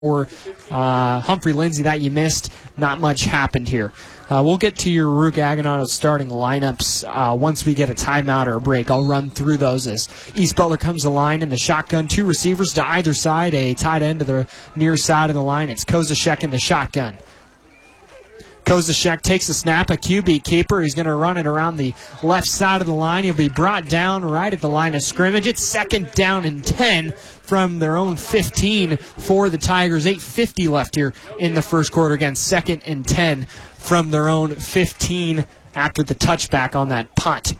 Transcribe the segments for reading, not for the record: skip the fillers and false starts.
for Humphrey Lindsay that you missed. Not much happened here. We'll get to your Rook Aganono starting lineups once we get a timeout or a break. I'll run through those as East Butler comes to line in the shotgun. Two receivers to either side, a tight end to the near side of the line. It's Kozashek in the shotgun. Kozashek takes a snap, a QB keeper. He's going to run it around the left side of the line. He'll be brought down right at the line of scrimmage. It's 2nd down and 10 from their own 15 for the Tigers. 8:50 left here in the first quarter. Again, 2nd and 10 from their own 15 after the touchback on that punt.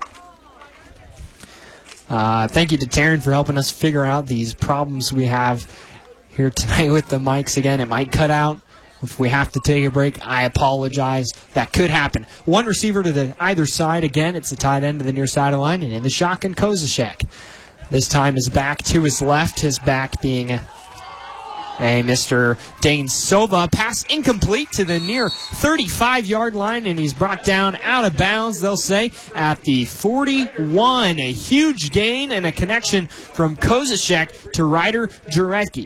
Thank you to Taryn for helping us figure out these problems we have here tonight with the mics. Again, it might cut out. If we have to take a break, I apologize. That could happen. One receiver to the either side. Again, it's the tight end to the near side of the line. And in the shotgun, Kozashek. This time his back to his left. His back being a Mr. Dane Sova. Pass incomplete to the near 35-yard line, and he's brought down out of bounds, they'll say, at the 41. A huge gain and a connection from Kozashek to Ryder Jarecki.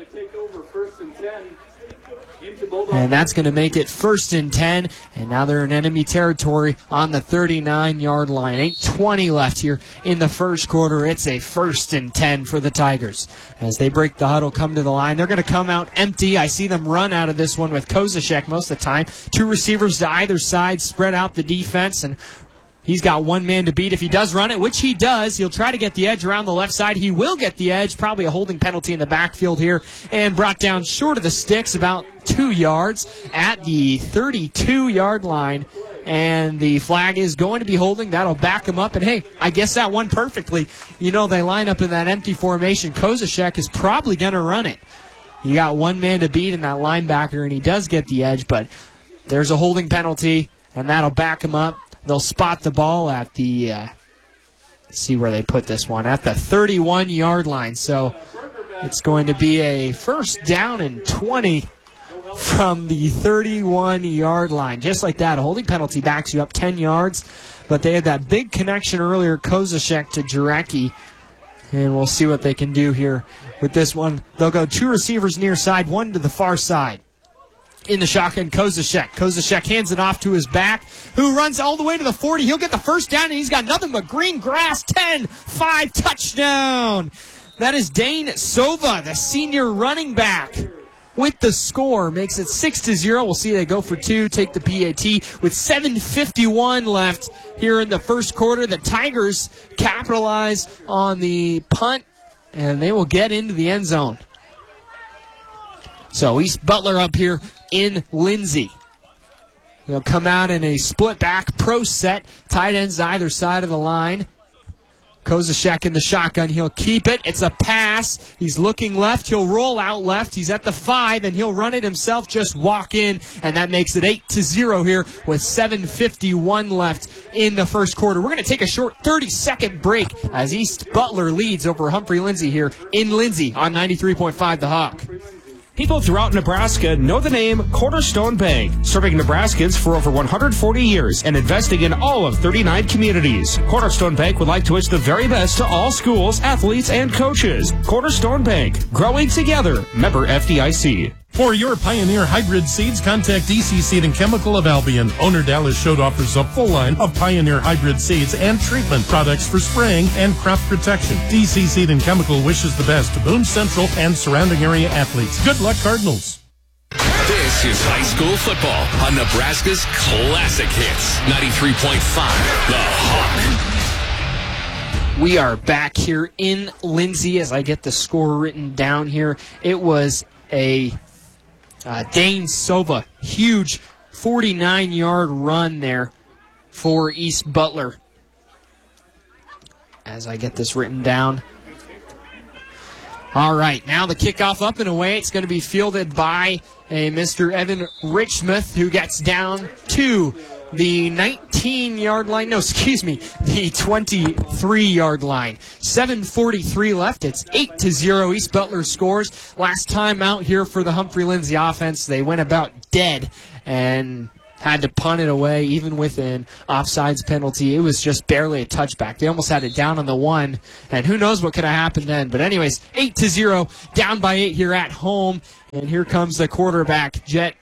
And that's going to make it 1st and 10. And now they're in enemy territory on the 39-yard line. 8:20 left here in the first quarter. It's a 1st and 10 for the Tigers. As they break the huddle, come to the line. They're going to come out empty. I see them run out of this one with Kozashek most of the time. Two receivers to either side, spread out the defense, and he's got one man to beat. If he does run it, which he does, he'll try to get the edge around the left side. He will get the edge, probably a holding penalty in the backfield here, and brought down short of the sticks, about 2 yards at the 32-yard line. And the flag is going to be holding. That'll back him up. And, hey, I guess that won perfectly. You know, they line up in that empty formation. Kozashek is probably going to run it. You got one man to beat in that linebacker, and he does get the edge, but there's a holding penalty, and that'll back him up. They'll spot the ball at the, let's see where they put this one, at the 31-yard line. So it's going to be a 1st down and 20 from the 31-yard line. Just like that, a holding penalty backs you up 10 yards. But they had that big connection earlier, Kozashek to Jarecki. And we'll see what they can do here with this one. They'll go two receivers near side, one to the far side. In the shotgun, Kozashek. Kozashek hands it off to his back, who runs all the way to the 40. He'll get the 1st down, and he's got nothing but green grass. 10-5 touchdown. That is Dane Sova, the senior running back, with the score. Makes it 6-0. We'll see they go for 2, take the PAT with 7:51 left here in the first quarter. The Tigers capitalize on the punt, and they will get into the end zone. So East Butler up here in Lindsay. They'll come out in a split back pro set. Tight ends either side of the line. Kozashek in the shotgun. He'll keep it. It's a pass. He's looking left. He'll roll out left. He's at the 5, and he'll run it himself. Just walk in, and that makes it 8-0 here with 7:51 left in the first quarter. We're going to take a short 30-second break as East Butler leads over Humphrey Lindsay here in Lindsay on 93.5 The Hawk. People throughout Nebraska know the name Cornerstone Bank, serving Nebraskans for over 140 years and investing in all of 39 communities. Cornerstone Bank would like to wish the very best to all schools, athletes, and coaches. Cornerstone Bank, growing together. Member FDIC. For your Pioneer hybrid seeds, contact DC Seed and Chemical of Albion. Owner Dallas Schode offers a full line of Pioneer hybrid seeds and treatment products for spraying and crop protection. DC Seed and Chemical wishes the best to Boone Central and surrounding area athletes. Good luck, Cardinals. This is high school football on Nebraska's classic hits. 93.5 The Hawk. We are back here in Lindsay as I get the score written down here. It was a Dane Sova, huge 49-yard run there for East Butler. As I get this written down. All right, now the kickoff up and away. It's going to be fielded by a Mr. Evan Richmouth, who gets down to the 19-yard line. No, excuse me, the 23-yard line. 7:43 left. It's 8-0. East Butler scores. Last time out here for the Humphrey Lindsay offense, they went about dead, and had to punt it away, even with an offsides penalty. It was just barely a touchback. They almost had it down on the 1, and who knows what could have happened then. But anyways, 8-0, down by 8 here at home, and here comes the quarterback,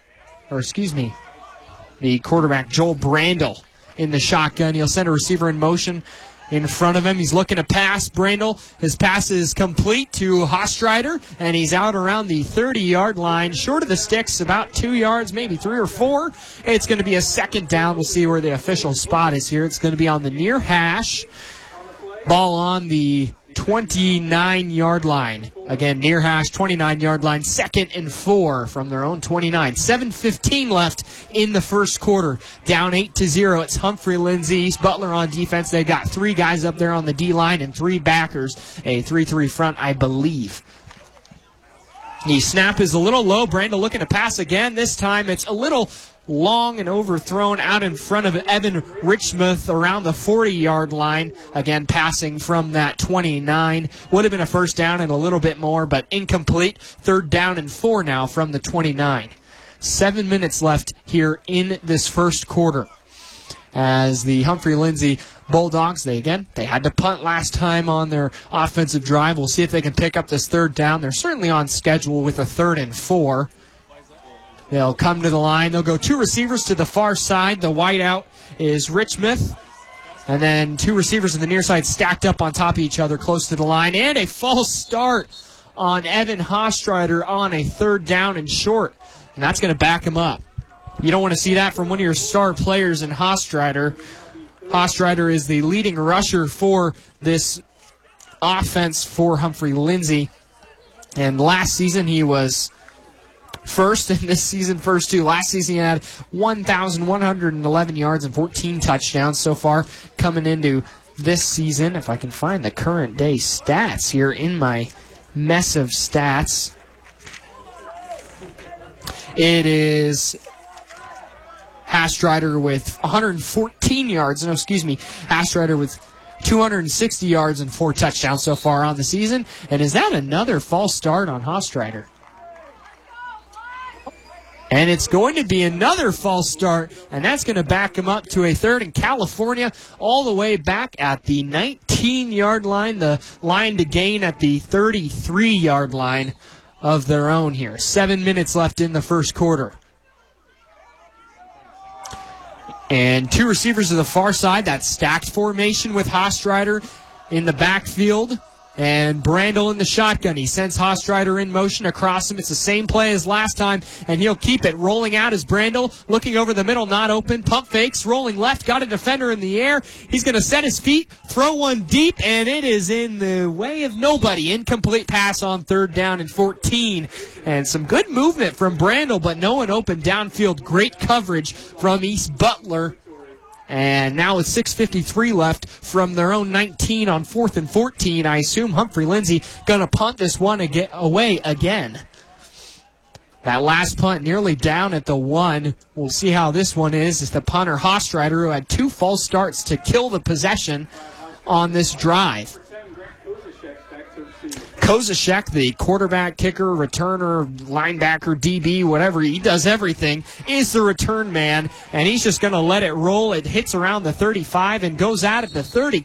the quarterback, Joel Brandel, in the shotgun. He'll send a receiver in motion in front of him. He's looking to pass. Brandel, his pass is complete to Hostreiter, and he's out around the 30-yard line, short of the sticks, about 2 yards, maybe 3 or 4. It's going to be a second down. We'll see where the official spot is here. It's going to be on the near hash. Ball on the 29-yard line. Again, near hash, 29-yard line, 2nd and 4 from their own 29. 7:15 left in the first quarter. Down 8-0. It's Humphrey Lindsay, East Butler on defense. They got 3 guys up there on the D-line and 3 backers. A 3-3 front, I believe. The snap is a little low. Brandel looking to pass again. This time it's a little long and overthrown out in front of Evan Richmouth around the 40-yard line. Again, passing from that 29. Would have been a first down and a little bit more, but incomplete. 3rd down and 4 now from the 29. 7 minutes left here in this first quarter. As the Humphrey Lindsay Bulldogs, they had to punt last time on their offensive drive. We'll see if they can pick up this 3rd down. They're certainly on schedule with a 3rd and 4. They'll come to the line. They'll go 2 receivers to the far side. The wideout is Richmouth. And then 2 receivers on the near side stacked up on top of each other close to the line. And a false start on Evan Hostreiter on a 3rd down and short. And that's going to back him up. You don't want to see that from one of your star players in Hostreiter. Hostreiter is the leading rusher for this offense for Humphrey Lindsay. And last season he was first, and this season first too. Last season he had 1,111 yards and 14 touchdowns so far coming into this season. If I can find the current day stats here in my mess of stats. It is Hostreiter with 114 yards. Hostreiter with 260 yards and 4 touchdowns so far on the season. And is that another false start on Hostreiter? And it's going to be another false start, and that's going to back him up to a 3rd in California, all the way back at the 19-yard line, the line to gain at the 33-yard line of their own here. 7 minutes left in the first quarter. And 2 receivers to the far side, that stacked formation with Hostreiter in the backfield. And Brandel in the shotgun. He sends Hostreiter in motion across him. It's the same play as last time, and he'll keep it rolling out as Brandel looking over the middle, not open. Pump fakes, rolling left, got a defender in the air. He's going to set his feet, throw one deep, and it is in the way of nobody. Incomplete pass on 3rd down and 14. And some good movement from Brandel, but no one open downfield. Great coverage from East Butler. And now with 6:53 left from their own 19 on 4th and 14, I assume Humphrey Lindsay going to punt this one away again. That last punt nearly down at the 1. We'll see how this one is. It's the punter Hostreiter, who had 2 false starts to kill the possession on this drive. Kozashek, the quarterback, kicker, returner, linebacker, DB, whatever, he does everything, is the return man, and he's just going to let it roll. It hits around the 35 and goes out at the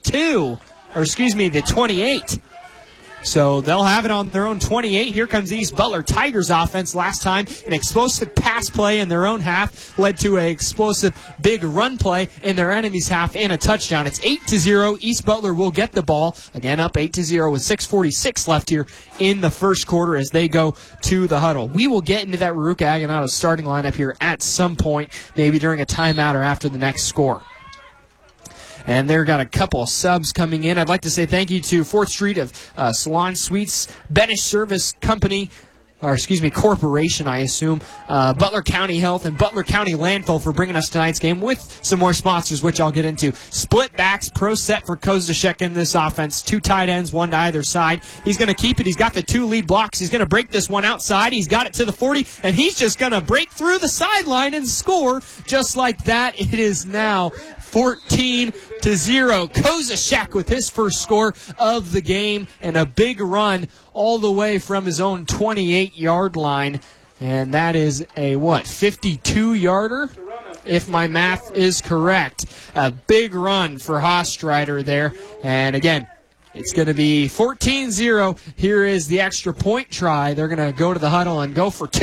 the 28. So they'll have it on their own 28. Here comes East Butler Tigers offense. Last time, an explosive pass play in their own half led to an explosive big run play in their enemy's half and a touchdown. It's 8-0. East Butler will get the ball. Again, up 8-0 with 6:46 left here in the first quarter as they go to the huddle. We will get into that Veruca Aguinaldo starting lineup here at some point, maybe during a timeout or after the next score. And they've got a couple of subs coming in. I'd like to say thank you to 4th Street of Salon Suites, Benish Service Company, Corporation, I assume, Butler County Health, and Butler County Landfill for bringing us tonight's game with some more sponsors, which I'll get into. Split backs, pro set for Kozashek in this offense. 2 tight ends, 1 to either side. He's going to keep it. He's got the 2 lead blocks. He's going to break this one outside. He's got it to the 40, and he's just going to break through the sideline and score just like that. It is now 14-0. Kozashek with his first score of the game and a big run all the way from his own 28-yard line. And that is a, 52-yarder? if my math is correct. A big run for Hastreiter there. And again, it's going to be 14-0. Here is the extra point try. They're going to go to the huddle and go for two.